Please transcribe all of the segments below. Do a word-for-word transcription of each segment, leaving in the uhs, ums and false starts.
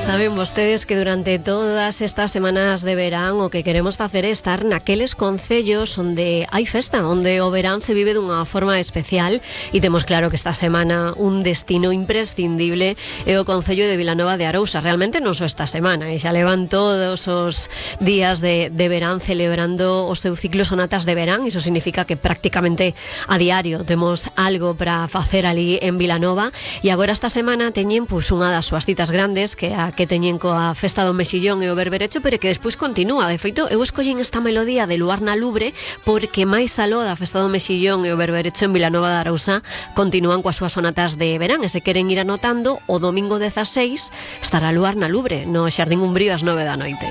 Saben vostedes que durante todas estas semanas de verán o que queremos facer é estar naqueles concellos onde hai festa, onde o verán se vive dunha forma especial, e temos claro que esta semana un destino imprescindible é o concello de Vilanova de Arousa. Realmente non só esta semana, e xa levan todos os días de, de verán celebrando o seu ciclo Sonatas de Verán. Iso significa que prácticamente a diario temos algo para facer ali en Vilanova, e agora esta semana teñen pois unha das súas citas grandes, que é a que teñen coa festa do Mexillón e o Berberecho, pero que despois continúa. De feito, eu escollen esta melodía de Luar na Lubre porque máis aló da festa do Mexillón e o Berberecho en Vilanova de Arousa continúan coas súas sonatas de verán, e se queren ir anotando, o domingo dezaseis estará Luar na Lubre no Xardín Umbrío ás nove da noite.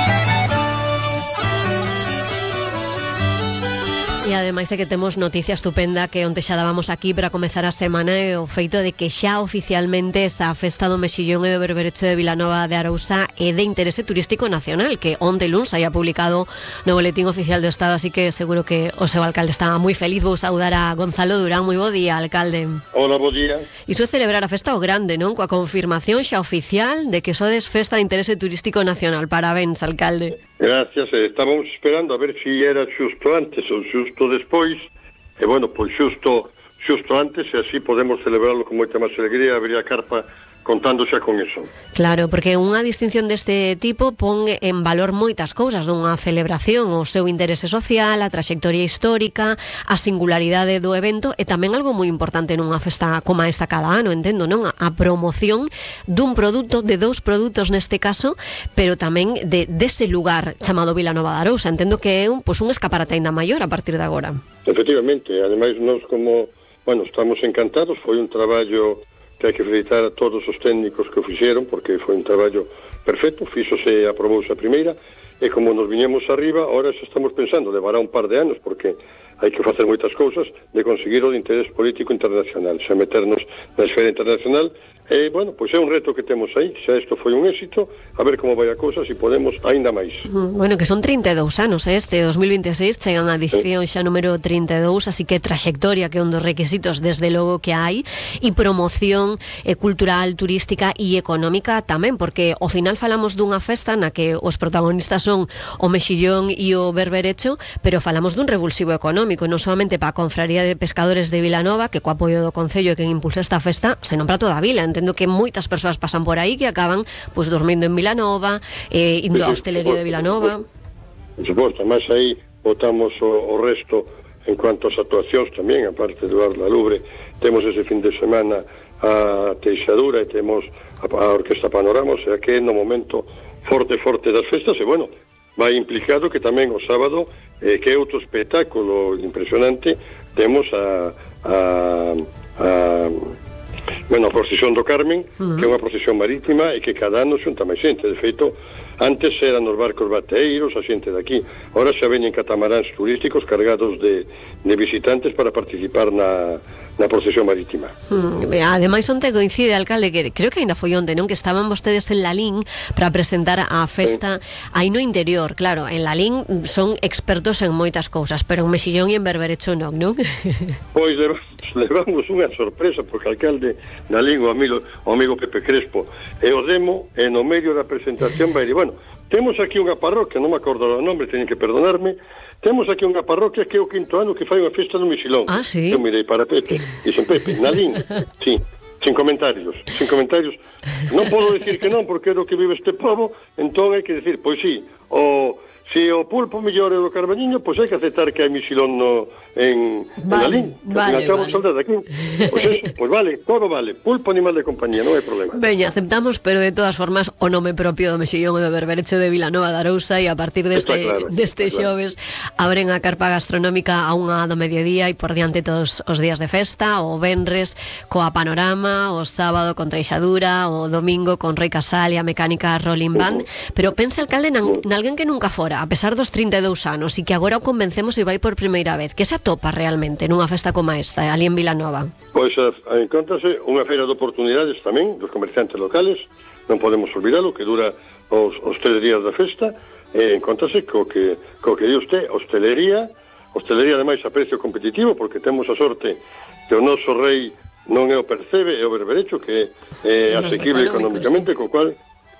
E ademais é que temos noticia estupenda que onte xa dábamos aquí para comezar a semana, e o feito de que xa oficialmente esa festa do Mexillón e do Berberecho de Vilanova de Arousa é de interese turístico nacional, que onte luns haya publicado no Boletín Oficial do Estado, así que seguro que o seu alcalde estaba moi feliz. Vou saudar a Gonzalo Durán. Moi bo día, alcalde. Hola, bo día. Iso é celebrar a festa o grande, non? Coa confirmación xa oficial de que sodes festa de interese turístico nacional. Parabéns, alcalde. Gracias, estábamos esperando a ver se si era xusto antes ou xusto despois, e bueno, pois xusto xusto antes, e así podemos celebrarlo con moita máis alegría, abrir a carpa contando xa con eso. Claro, porque unha distinción deste tipo pon en valor moitas cousas dunha celebración, o seu interese social, a traxectoria histórica, a singularidade do evento, e tamén algo moi importante nunha festa como esta cada ano, entendo, non? A promoción dun produto, de dous produtos neste caso, pero tamén de dese lugar chamado Vilanova de Arousa. Entendo que é un, pues, un escaparate ainda maior a partir de agora. Efectivamente, ademais nós como, bueno, estamos encantados, foi un traballo que hai que felicitar a todos os técnicos que o fixeron, porque foi un traballo perfecto, fíxose e aprobouse a primeira, e como nos viñemos arriba, ahora xa estamos pensando, levará un par de anos, porque hai que facer moitas cousas, de conseguir o de interés político internacional, xa meternos na esfera internacional. E, bueno, pois é un reto que temos aí. Xa isto foi un éxito, a ver como vai a cousa, se podemos aínda máis. Bueno, que son trinta e dous anos, este dos mil veintiséis chegan a edición xa número trinta e dous, así que traxectoria, que é un dos requisitos desde logo que hai, e promoción eh, cultural, turística e económica tamén, porque ao final falamos dunha festa na que os protagonistas son o Mexillón e o Berberecho, pero falamos dun revulsivo económico, non solamente para a Confraría de Pescadores de Vilanova, que co apoio do Concello que impulsa esta festa, senón para toda a vila. Entendo que moitas persoas pasan por aí que acaban pues, dormindo en Vilanova, eh, indo á hostelería de Vilanova. Por suposto, máis aí botamos o, o resto en cuanto ás actuacións tamén, aparte do Luar na Lubre, temos ese fin de semana a Teixadura e temos a, a Orquesta Panorama, o sea que no momento forte, forte das festas, e bueno, vai implicado que tamén o sábado, eh, que é outro espectáculo impresionante, temos a... a, a bueno, a procesión do Carmen, uh-huh. que é unha procesión marítima e que cada ano xunta máis xente. De feito, antes eran os barcos bateiros, a xente daqui. Ahora xa veñen catamaráns turísticos cargados de, de visitantes para participar na, na procesión marítima. Hmm. Ademais, onte coincide, alcalde, que creo que ainda foi onte, non? Que estaban vostedes en Lalín para presentar a festa sí. aí no interior. Claro, en Lalín son expertos en moitas cousas, pero en Mexillón e en Berberecho non, non? Pois levamos, levamos unha sorpresa, porque o alcalde na Lalín, o amigo, o amigo Pepe Crespo, e o demo, e no medio da presentación vai dir, bueno, temos aquí unha parroquia, non me acordo o nome, teñen que perdonarme. Temos aquí unha parroquia que é o quinto ano que fai unha festa no Mexilón. Ah, sí? Eu mirei para Pepe, dixen, Pepe, Nalín, sí, sin comentarios, sin comentarios. Non podo decir que non, porque é do que vive este povo, entón hai que decir, pois sí, o... Se o pulpo mellor é do Carballiño, pois hai que aceptar que hai Mexilón no, en, vale, en Lalín. Vale, vale. De aquí. Pois eso, pois vale, todo vale. Pulpo, animal de compañía, non hai problema. Veña, aceptamos, pero de todas formas o nome propio do Mexillón e do Berberecho de Vilanova de Arousa, e a partir deste, claro, deste xoves claro. abren a carpa gastronómica a unha do mediodía e por diante todos os días de festa, o venres coa Panorama, o sábado con Teixadura, o domingo con Rei Casal e a mecánica Rolling Band. Uh-huh. Pero pensa, alcalde, nan, nalguén que nunca fora, a pesar dos trinta e dous anos, e que agora o convencemos e vai por primeira vez, que se atopa realmente nunha festa como esta, ali en Vilanova? Pois encontrase unha feira de oportunidades tamén dos comerciantes locales, non podemos olvidalo, que dura os, os tres días da festa, e encontrase co que, co que di usted, hostelería, hostelería ademais a precio competitivo, porque temos a sorte que o noso rei non é o Percebe, é o Berberecho, que é asequible económicamente, co cual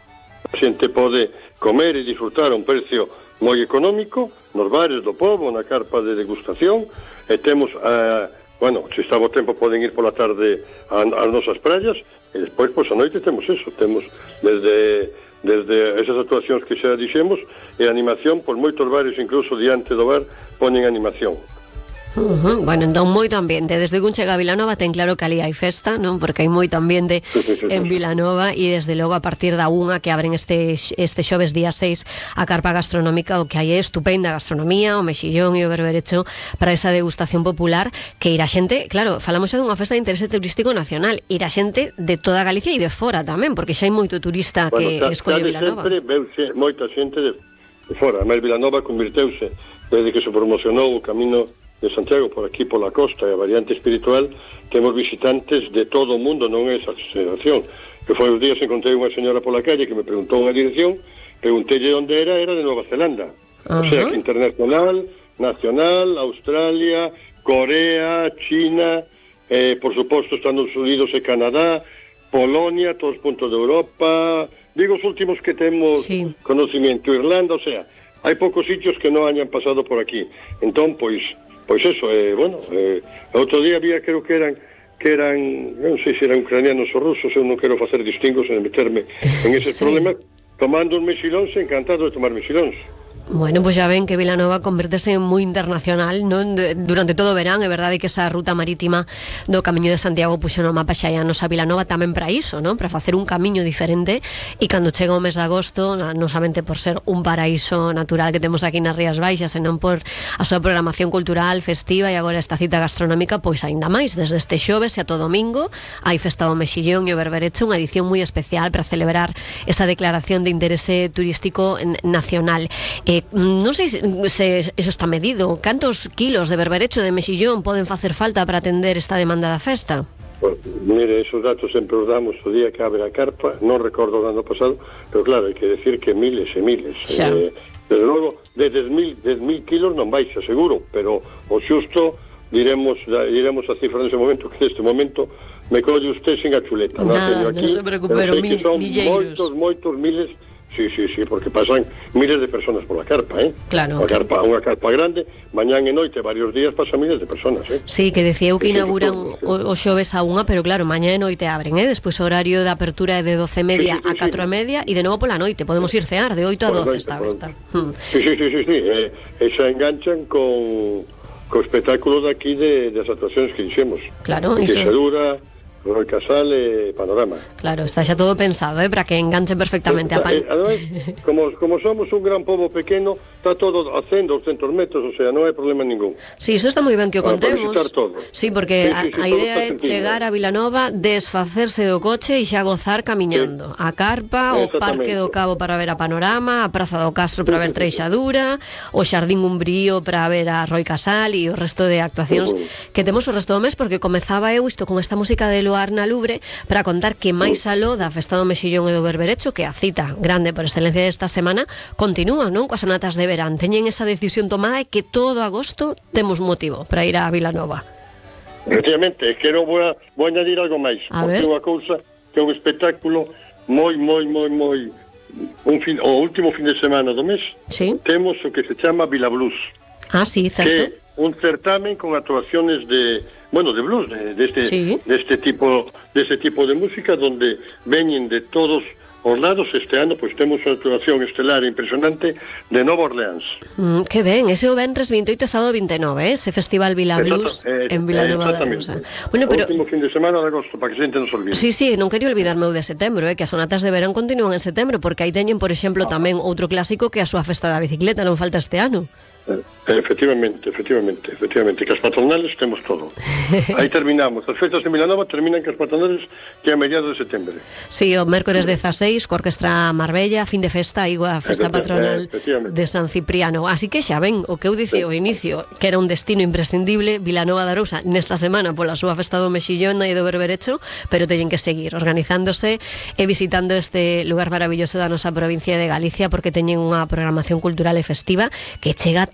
a xente pode comer e disfrutar a un precio moi económico nos bares do pobo, na carpa de degustación, e temos, uh, bueno, se está bo tempo poden ir pola tarde ás nosas praias, e despois, pois, a noite temos eso, temos desde desde esas actuacións que xa dixemos, e animación, por moitos bares, incluso diante do bar, poñen animación. Uh-huh. Bueno, entón moito ambiente. Desde que un chega a Vilanova ten claro que ali hai festa, non? Porque hai moito ambiente en Vilanova, e desde logo a partir da unha que abren este este xoves día seis a carpa gastronómica, o que hai é estupenda gastronomía, o mexillón e o berberecho para esa degustación popular, que irá xente, claro, falamos xa dunha festa de interese turístico nacional, irá xente de toda Galicia e de fora tamén, porque xa hai moito turista bueno, que xa, escolle xa Vilanova. Sempre veuse moita xente de, de fora, mas Vilanova convirteuse desde que se promocionou o camino de Santiago por aquí, pola costa e a variante espiritual, temos visitantes de todo o mundo, non é esa exageración. Que foi os días encontrei unha señora pola calle que me preguntou unha dirección, preguntelle onde era, era de Nova Zelanda. Uh-huh. O sea, que internacional, nacional, Australia, Corea, China, eh, por suposto Estados Unidos e Canadá, Polonia, todos os puntos de Europa, digo os últimos que temos sí. conocimiento, Irlanda, o sea, hai poucos sitios que non hayan pasado por aquí. Entón, pois, Pois eso, eh, bueno, eh, outro día había, creo que eran, que eran, non sei se eran ucranianos ou rusos, eu non quero facer distingos en meterme en eses sí. problemas, tomando un mexilóns, encantado de tomar mexilóns. Bueno, pois pues xa ven que Vilanova convertese en moi internacional, non? De, durante todo o verán, é verdade que esa ruta marítima do Camiño de Santiago puxo no mapa xa anos a Vilanova tamén para iso, non? Para facer un camiño diferente, e cando chega o mes de agosto, non somente por ser un paraíso natural que temos aquí nas Rías Baixas, senón por a súa programación cultural, festiva, e agora esta cita gastronómica, pois aínda máis, desde este xoves e a todo domingo, hai festa do mexillón e o berberecho, unha edición moi especial para celebrar esa declaración de interese turístico nacional. E non sei se, se eso está medido. Cantos kilos de berberecho de mexillón poden facer falta para atender esta demanda da festa? Pues, mire, esos datos sempre os damos o día que abre a carpa, non recordo o ano pasado, pero claro, hai que decir que miles e miles. Eh, desde logo, de dez mil kilos non baixa, seguro, pero o xusto, diremos, diremos a cifra nese momento, que neste momento me colle usted sin a chuleta. Nada, non se preocupero, mil, milleiros. Moitos, moitos miles. Sí, sí, sí, porque pasan miles de personas por la carpa, ¿eh? Claro. Unha carpa, unha carpa grande, mañán e noite, varios días, pasan miles de personas, ¿eh? Sí, que decía eu que inauguran o, o xoves a unha, pero claro, mañán e noite abren, ¿eh? Despois o horario de apertura é de doce e media sí, sí, sí, a catro e media, e de novo pola noite, podemos ir cear, de oito a doce está aberta. Sí, sí, sí, sí, sí, eh, e xa enganchan con co espectáculo de aquí de, de as actuacións que dixemos. Claro, iso. Que se dura... Roy Casal e Panorama. Claro, está xa todo pensado, eh, para que enganche perfectamente a pan. Eh, además, como, como somos un gran pobo pequeno, está todo a cen, doscientos metros, o sea, non hai problema ningún. Sí, iso está moi ben que o contemos. Para visitar todo. Sí, porque sí, sí, sí, a, a idea é chegar a Vilanova, desfacerse do coche e xa gozar camiñando. Sí. A carpa, o Parque do Cabo para ver a Panorama, a Praza do Castro para ver Treixadura, o Xardín Umbrío para ver a Roy Casal e o resto de actuacións uh -huh. que temos o resto do mes, porque comezaba eu isto con esta música de Loar na Lubre para contar que máis aló da festa do mexillón e do berberecho, que a cita grande por excelencia desta semana continúa, non? Coas sonatas de verán, teñen esa decisión tomada e que todo agosto temos motivo para ir a Vilanova. Efectivamente, quero vou, vou añadir algo máis, a porque é unha cousa que é un espectáculo moi, moi, moi, moi un fin, o último fin de semana do mes, sí. Temos o que se chama Vila Blues. Ah, sí, certo. Que é un certamen con actuaciones de bueno, de blues, de, de, este, sí. de este tipo de este tipo de música, donde veñen de todos os lados. Este ano pois temos unha actuación estelar impresionante de Nova Orleans. Mm, que ben, ese o venres vinte e oito, sábado vinte e nove, eh? Ese Festival Vila Blues eh, en Vilanova da Arousa. Bueno, pero o último fin de semana de agosto, para que a xente non se olvide. Sí, sí, non quería olvidarme o de setembro, eh? Que as sonatas de verán continúan en setembro, porque aí teñen, por exemplo, ah. tamén outro clásico que é a súa festa da bicicleta, non falta este ano. Efectivamente, efectivamente, efectivamente, que as patronales temos todo. Aí terminamos. As festas de Vilanova terminan que as patronales que a mediados de setembro. Sí, o mércores dezaseis, co Orquestra Marbella, fin de festa, igual a festa patronal de San Cipriano. Así que xa ven, o que eu dicía ao inicio, que era un destino imprescindible, Vilanova da Arousa, nesta semana pola súa festa do mexillón e do berberecho, pero teñen que seguir organizándose e visitando este lugar maravilloso da nosa provincia de Galicia, porque teñen unha programación cultural e festiva que chega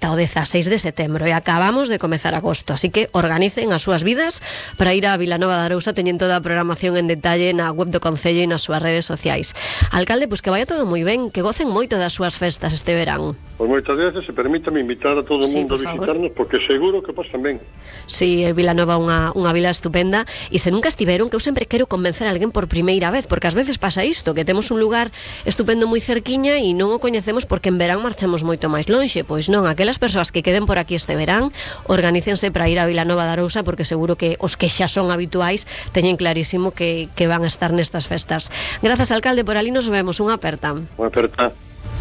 ata o dezaseis de setembro e acabamos de comezar agosto, así que organicen as súas vidas para ir a Vilanova de Arousa. Teñen toda a programación en detalle na web do Concello e nas súas redes sociais. Alcalde, pois que vaya todo moi ben, que gocen moito das súas festas este verán. Pois moitas veces, se permítame invitar a todo o Sí, mundo por a visitarnos, porque seguro que pasan ben. Si, sí, Vilanova unha, unha vila estupenda, e se nunca estiveron, que eu sempre quero convencer a alguén por primeira vez, porque ás veces pasa isto, que temos un lugar estupendo moi cerquiña e non o coñecemos porque en verán marchamos moito máis lonxe. Pois non, aquelas persoas que queden por aquí este verán, organícense para ir a Vilanova de Arousa, porque seguro que os que xa son habituais teñen clarísimo que, que van a estar nestas festas. Grazas, alcalde, por ali nos vemos. Unha aperta. Unha aperta.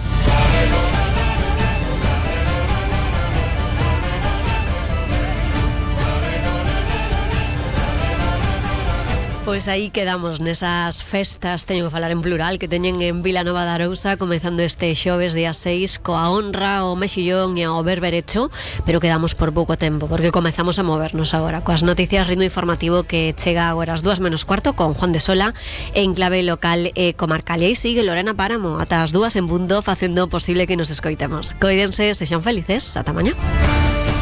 Pois aí quedamos nesas festas, teño que falar en plural, que teñen en Vilanova de Arousa, comezando este xoves día seis coa honra ao mexillón e ao berberecho, pero quedamos por pouco tempo, porque comezamos a movernos agora coas noticias ritmo informativo que chega agora as dúas menos cuarto con Juan de Sola en clave local e comarcal. E aí sigue Lorena Páramo ata as dúas en punto facendo posible que nos escoitemos. Coídense, sexan felices, ata mañá.